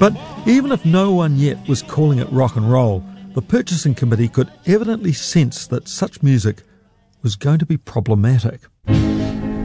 But even if no one yet was calling it rock and roll, the purchasing committee could evidently sense that such music was going to be problematic.